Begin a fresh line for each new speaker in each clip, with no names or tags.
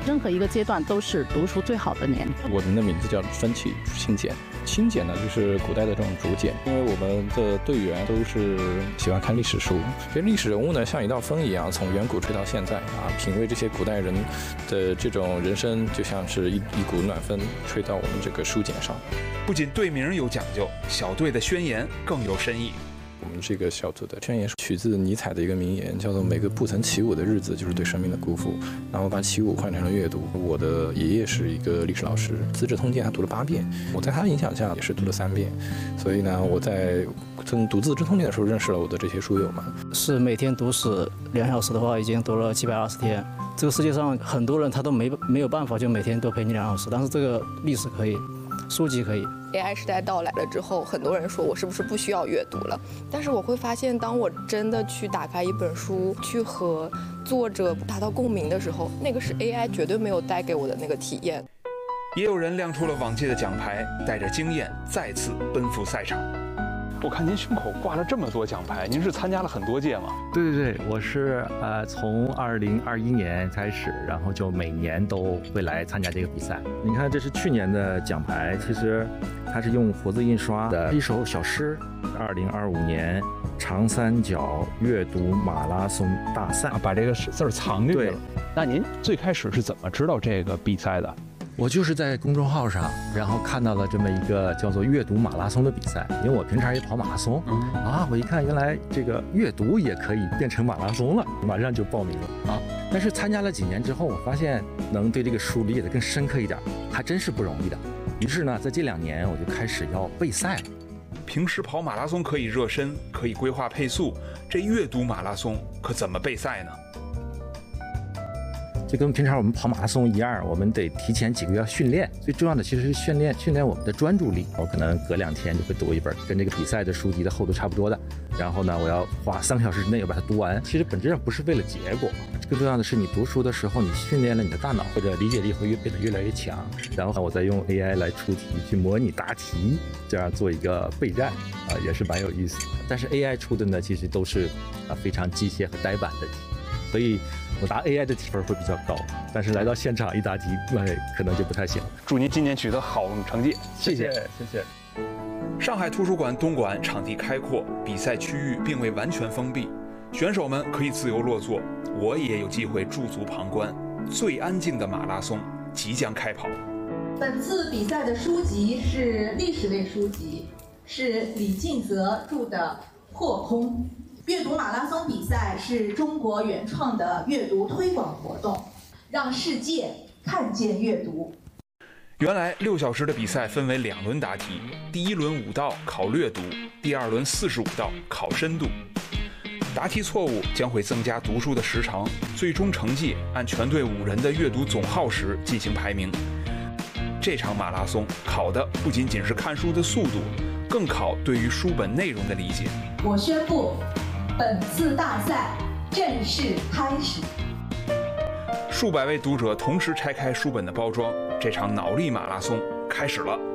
任何一个阶段都是读书最好的年龄。
我们的名字叫分歧清简，清简呢就是古代的这种竹简，因为我们的队员都是喜欢看历史书，所以历史人物呢像一道风一样，从远古吹到现在啊，品味这些古代人的这种人生，就像是一股暖风吹到我们这个书简上。
不仅队名有讲究，小队的宣言更有深意。
我们这个小组的宣言是取自尼采的一个名言，叫做每个不曾起舞的日子就是对生命的辜负。然后把起舞换成了阅读。我的爷爷是一个历史老师，《资治通鉴》他读了8遍，我在他的影响下也是读了3遍。所以呢，我在读《资治通鉴》的时候认识了我的这些书友们。
是每天读史2小时的话，已经读了720天。这个世界上很多人他都没有办法就每天都陪你2小时，但是这个历史可以，书籍可以。
AI 时代到来了之后，很多人说我是不是不需要阅读了？但是我会发现，当我真的去打开一本书，去和作者达到共鸣的时候，那个是 AI 绝对没有带给我的那个体验。
也有人亮出了往届的奖牌，带着经验再次奔赴赛场。
我看您胸口挂了这么多奖牌，您是参加了很多届吗？
对，我是从2021年开始，然后就每年都会来参加这个比赛。你看，这是去年的奖牌，其实它是用活字印刷的一首小诗。2025年长三角阅读马拉松大赛，
把这个字藏进去了。那您最开始是怎么知道这个比赛的？
我就是在公众号上，然后看到了这么一个叫做阅读马拉松的比赛，因为我平常也跑马拉松，我一看原来这个阅读也可以变成马拉松了，马上就报名了啊。但是参加了几年之后，我发现能对这个书理解的更深刻一点，还真是不容易的。于是呢，在这2年我就开始要备赛了。
平时跑马拉松可以热身，可以规划配速，这阅读马拉松可怎么备赛呢？
就跟平常我们跑马拉松一样，我们得提前几个月训练。最重要的其实是训练我们的专注力。我可能隔2天就会读一本跟这个比赛的书籍的厚度差不多的，然后呢，我要花3个小时之内要把它读完。其实本质上不是为了结果，更重要的是你读书的时候，你训练了你的大脑，或者理解力会变得越来越强。然后我再用 AI 来出题，去模拟答题，这样做一个备战也是蛮有意思的。但是 AI 出的呢，其实都是非常机械和呆板的题，所以我答 AI 的题分会比较高，但是来到现场一答题，可能就不太行。
祝您今年取得好成绩，
谢谢。
上海图书馆东馆场地开阔，比赛区域并未完全封闭，选手们可以自由落座，我也有机会驻足旁观。最安静的马拉松即将开跑。
本次比赛的书籍是历史类书籍，是李敬泽著的《破空》。阅读马拉松比赛是中国原创的阅读推广活动，让世界看见阅读。
原来6小时的比赛分为2轮答题，第1轮5道考略读，第2轮45道考深度。答题错误将会增加读书的时长，最终成绩按全队5人的阅读总耗时进行排名。这场马拉松考的不仅仅是看书的速度，更考对于书本内容的理解。
我宣布，本次大赛正式开始。
数百位读者同时拆开书本的包装，这场脑力马拉松开始了。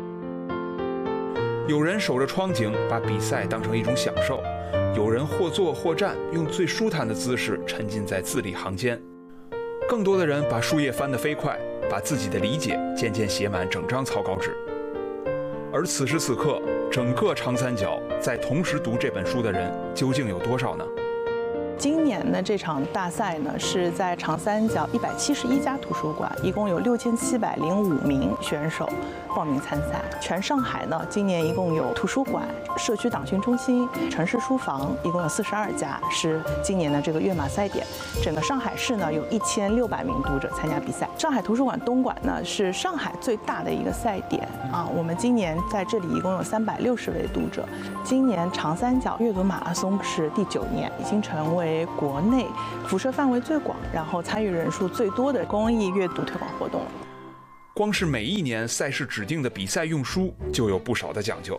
有人守着窗景，把比赛当成一种享受；有人或坐或站，用最舒坦的姿势沉浸在字里行间。更多的人把书页翻得飞快，把自己的理解渐渐写满整张草稿纸。而此时此刻，整个长三角在同时读这本书的人究竟有多少呢？
今年的这场大赛呢，是在长三角171家图书馆，一共有6705名选手报名参赛。全上海呢，今年一共有图书馆、社区党训中心、城市书房，一共有42家，是今年的这个跃马赛点。整个上海市呢，有1600名读者参加比赛。上海图书馆东馆呢，是上海最大的一个赛点啊。我们今年在这里一共有360位读者。今年长三角阅读马拉松是第9年，已经成为国内辐射范围最广，然后参与人数最多的公益阅读推广活动了。
光是每一年赛事指定的比赛用书就有不少的讲究。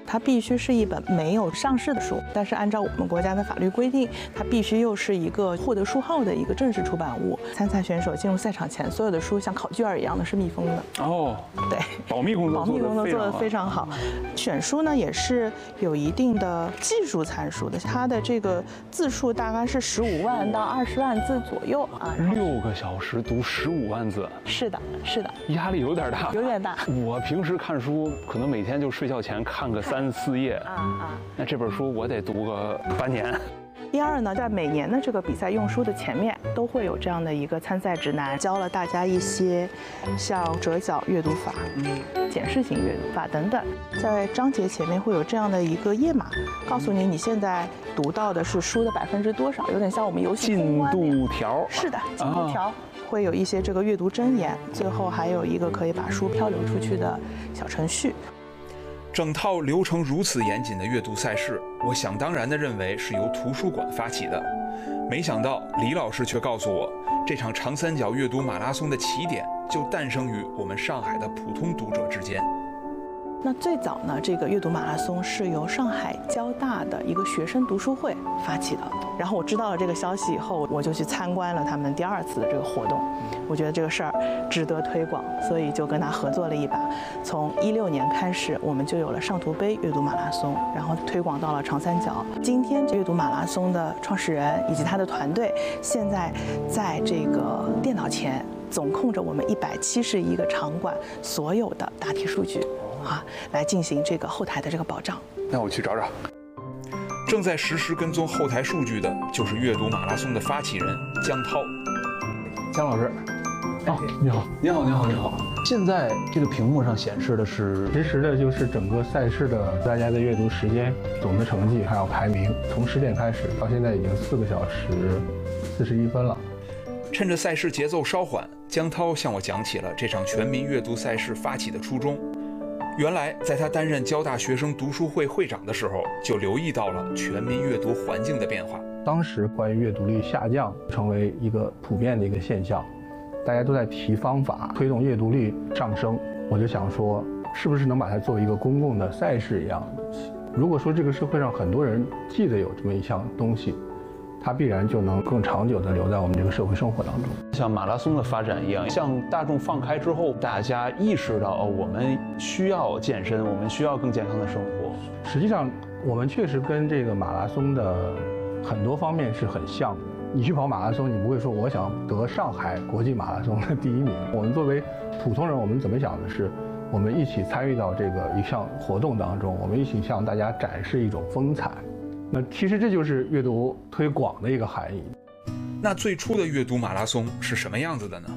它必须是一本没有上市的书，但是按照我们国家的法律规定，它必须又是一个获得书号的一个正式出版物。参赛选手进入赛场前，所有的书像考卷一样的是密封的。
哦，
对，
保密工作
做得非常好。选书呢也是有一定的技术参数的，它的这个字数大概是15万到20万字左右啊。
6个小时读15万字，
是的，是的，
压力有点大，
有点大。
我平时看书可能每天就睡觉前看个3、4页那这本书我得读个半年。
第二呢，在每年的这个比赛用书的前面，都会有这样的一个参赛指南，教了大家一些像折角阅读法、检视型阅读法等等。在章节前面会有这样的一个页码，告诉你现在读到的是书的多少，有点像我们游戏
进度条。
是的，进度条。会有一些这个阅读箴言，最后还有一个可以把书漂流出去的小程序。
整套流程如此严谨的阅读赛事，我想当然地认为是由图书馆发起的。没想到李老师却告诉我，这场长三角阅读马拉松的起点就诞生于我们上海的普通读者之间。
那最早呢，这个阅读马拉松是由上海交大的一个学生读书会发起的。然后我知道了这个消息以后，我就去参观了他们第2次的这个活动。我觉得这个事儿值得推广，所以就跟他合作了一把。从16年开始，我们就有了上图杯阅读马拉松，然后推广到了长三角。今天阅读马拉松的创始人以及他的团队，现在在这个电脑前总控着我们171个场馆所有的答题数据。来进行这个后台的这个保障。
那我去找找。正在实时跟踪后台数据的就是阅读马拉松的发起人江涛。
江老师，你好，你好，你好，你好。现在这个屏幕上显示的是
实时的，就是整个赛事的大家的阅读时间、总的成绩还有排名，从10点开始到现在已经4个小时41分了。
趁着赛事节奏稍缓，江涛向我讲起了这场全民阅读赛事发起的初衷。原来，在他担任交大学生读书会会长的时候，就留意到了全民阅读环境的变化。
当时关于阅读率下降成为一个普遍的一个现象，大家都在提方法推动阅读率上升。我就想说，是不是能把它作为一个公共的赛事一样的东西？如果说这个社会上很多人记得有这么一项东西，它必然就能更长久地留在我们这个社会生活当中。
像马拉松的发展一样，向大众放开之后，大家意识到我们需要健身，我们需要更健康的生活。
实际上，我们确实跟这个马拉松的很多方面是很像的。你去跑马拉松，你不会说我想得上海国际马拉松的第1名。我们作为普通人，我们怎么想的是，我们一起参与到这个一项活动当中，我们一起向大家展示一种风采。那其实这就是阅读推广的一个含义。
那最初的阅读马拉松是什么样子的呢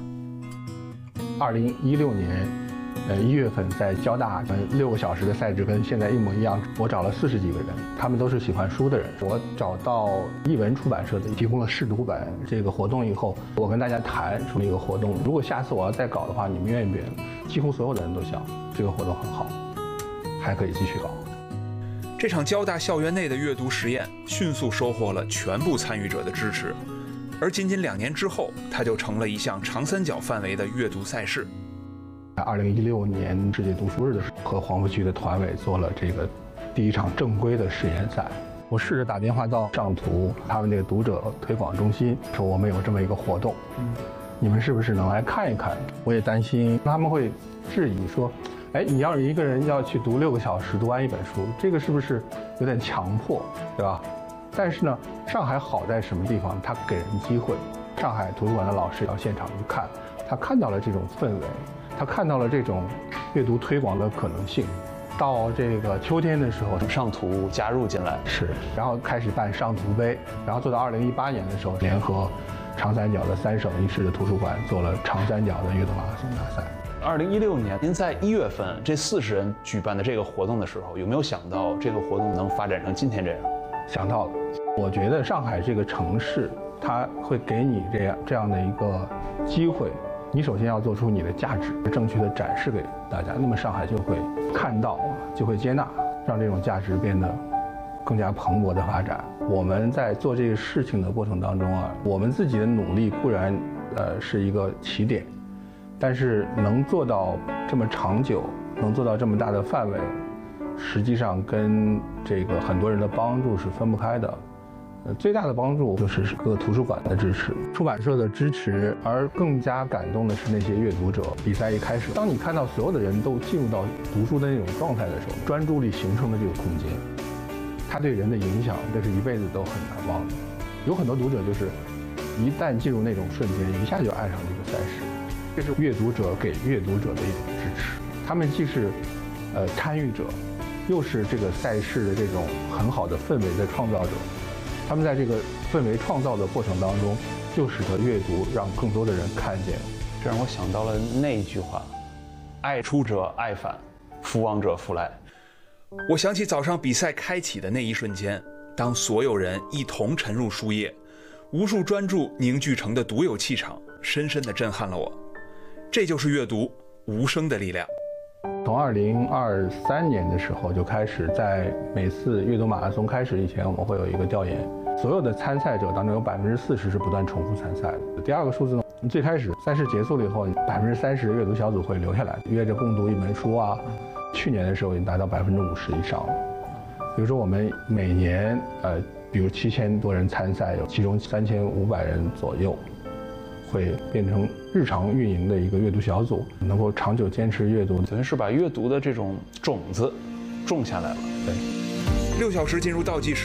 ？2016年1月份在交大，6个小时的赛制跟现在一模一样。我找了40几个人，他们都是喜欢书的人。我找到译文出版社的，提供了试读本这个活动以后，我跟大家谈说一个活动，如果下次我要再搞的话，你们愿意不愿意？几乎所有的人都想这个活动很好，还可以继续搞。
这场交大校园内的阅读实验迅速收获了全部参与者的支持，而仅仅2年之后，它就成了一项长三角范围的阅读赛事。
2016年世界读书日的时候，和黄浦区的团委做了这个第1场正规的实验赛。我试着打电话到上图他们这个读者推广中心，说我们有这么一个活动，你们是不是能来看一看？我也担心他们会质疑说，你要是一个人要去读6个小时读完一本书，这个是不是有点强迫，对吧？但是呢，上海好在什么地方？它给人机会。上海图书馆的老师到现场去看，他看到了这种氛围，他看到了这种阅读推广的可能性。到这个秋天的时候，
上图加入进来，
是，然后开始办上图杯，然后做到2018年的时候，联合长三角的3省1市的图书馆做了长三角的阅读马拉松大赛。
2016年，您在1月份这40人举办的这个活动的时候，有没有想到这个活动能发展成今天这样？
想到了。我觉得上海这个城市，它会给你这样的一个机会。你首先要做出你的价值，正确的展示给大家，那么上海就会看到，就会接纳，让这种价值变得更加蓬勃的发展。我们在做这个事情的过程当中我们自己的努力固然是一个起点，但是能做到这么长久，能做到这么大的范围， 实际上跟这个很多人的帮助是分不开的。最大的帮助就是各图书馆的支持、出版社的支持，而更加感动的是那些阅读者。比赛一开始，当你看到所有的人都进入到读书的那种状态的时候，专注力形成的这个空间，它对人的影响，这是一辈子都很难忘的。有很多读者就是一旦进入那种瞬间，一下就爱上这个赛事。这是阅读者给阅读者的一种支持，他们既是参与者，又是这个赛事的这种很好的氛围的创造者。他们在这个氛围创造的过程当中，就使得阅读让更多的人看见。
这让我想到了那一句话：爱出者爱返，福往者福来。
我想起早上比赛开启的那一瞬间，当所有人一同沉入书页，无数专注凝聚成的独有气场，深深地震撼了我。这就是阅读无声的力量。
从2023年的时候就开始，在每次阅读马拉松开始以前，我们会有一个调研，所有的参赛者当中有40%是不断重复参赛的。第二个数字呢，最开始赛事结束了以后，30%的阅读小组会留下来，约着共读一本书啊。去年的时候已经达到50%以上了。比如说我们每年比如7000多人参赛，有其中3500人左右会变成日常运营的一个阅读小组，能够长久坚持阅读，
等于是把阅读的这种种子种下来了。
对，
6小时进入倒计时。